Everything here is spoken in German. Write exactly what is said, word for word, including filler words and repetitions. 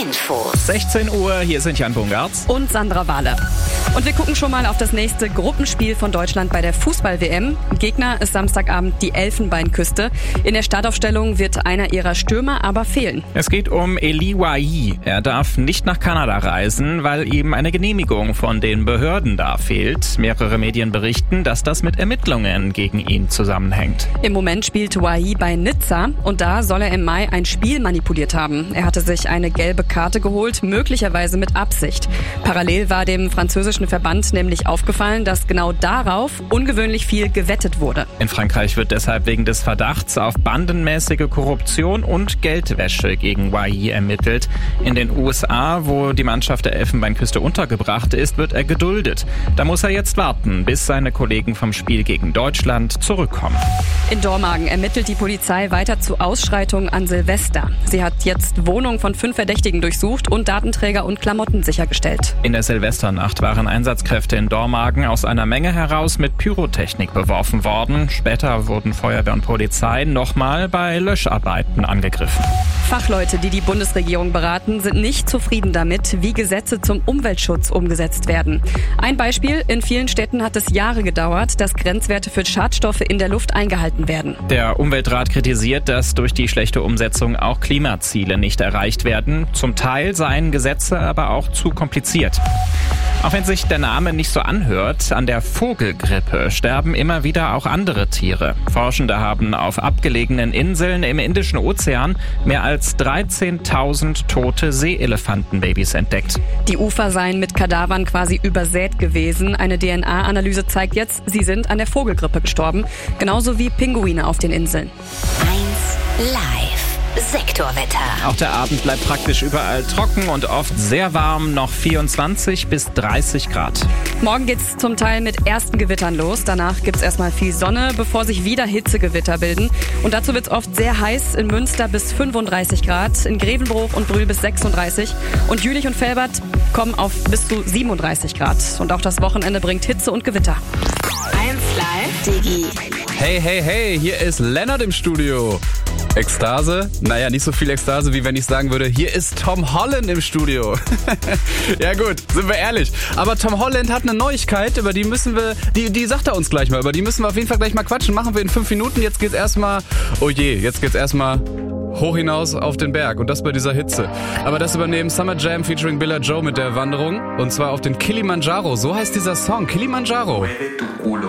Infos. sechzehn Uhr, hier sind Jan Bungartz und Sandra Wahle. Und wir gucken schon mal auf das nächste Gruppenspiel von Deutschland bei der Fußball-W M. Gegner ist Samstagabend die Elfenbeinküste. In der Startaufstellung wird einer ihrer Stürmer aber fehlen. Es geht um Eli Wahi. Er darf nicht nach Kanada reisen, weil ihm eine Genehmigung von den Behörden da fehlt. Mehrere Medien berichten, dass das mit Ermittlungen gegen ihn zusammenhängt. Im Moment spielt Wahi bei Nizza und da soll er im Mai ein Spiel manipuliert haben. Er hatte sich eine gelbe Karte geholt, möglicherweise mit Absicht. Parallel war dem französischen Verband nämlich aufgefallen, dass genau darauf ungewöhnlich viel gewettet wurde. In Frankreich wird deshalb wegen des Verdachts auf bandenmäßige Korruption und Geldwäsche gegen Wahi ermittelt. In den U S A, wo die Mannschaft der Elfenbeinküste untergebracht ist, wird er geduldet. Da muss er jetzt warten, bis seine Kollegen vom Spiel gegen Deutschland zurückkommen. In Dormagen ermittelt die Polizei weiter zu Ausschreitungen an Silvester. Sie hat jetzt Wohnungen von fünf Verdächtigen durchsucht und Datenträger und Klamotten sichergestellt. In der Silvesternacht waren Einsatzkräfte in Dormagen aus einer Menge heraus mit Pyrotechnik beworfen worden. Später wurden Feuerwehr und Polizei nochmal bei Löscharbeiten angegriffen. Fachleute, die die Bundesregierung beraten, sind nicht zufrieden damit, wie Gesetze zum Umweltschutz umgesetzt werden. Ein Beispiel: In vielen Städten hat es Jahre gedauert, dass Grenzwerte für Schadstoffe in der Luft eingehalten werden. Der Umweltrat kritisiert, dass durch die schlechte Umsetzung auch Klimaziele nicht erreicht werden. Zum Teil seien Gesetze aber auch zu kompliziert. Auch wenn sich der Name nicht so anhört, an der Vogelgrippe sterben immer wieder auch andere Tiere. Forschende haben auf abgelegenen Inseln im Indischen Ozean mehr als dreizehntausend tote Seeelefantenbabys entdeckt. Die Ufer seien mit Kadavern quasi übersät gewesen. Eine D N A-Analyse zeigt jetzt, sie sind an der Vogelgrippe gestorben. Genauso wie Pinguine auf den Inseln. eins Live. Sektorwetter. Auch der Abend bleibt praktisch überall trocken und oft sehr warm, noch vierundzwanzig bis dreißig Grad. Morgen geht's zum Teil mit ersten Gewittern los. Danach gibt's erstmal viel Sonne, bevor sich wieder Hitzegewitter bilden. Und dazu wird's oft sehr heiß. In Münster bis fünfunddreißig Grad, in Grevenbruch und Brühl bis sechsunddreißig. Und Jülich und Velbert kommen auf bis zu siebenunddreißig Grad. Und auch das Wochenende bringt Hitze und Gewitter. eins Live. Digi. Hey, hey, hey, hier ist Lennart im Studio. Ekstase? Naja, nicht so viel Ekstase, wie wenn ich sagen würde, hier ist Tom Holland im Studio. Ja gut, sind wir ehrlich. Aber Tom Holland hat eine Neuigkeit, über die müssen wir, die, die sagt er uns gleich mal, über die müssen wir auf jeden Fall gleich mal quatschen. Machen wir in fünf Minuten, jetzt geht's erstmal, oh je, jetzt geht's erstmal hoch hinaus auf den Berg und das bei dieser Hitze. Aber das übernehmen Summer Jam featuring Billa Joe mit der Wanderung und zwar auf den Kilimanjaro. So heißt dieser Song, Kilimanjaro.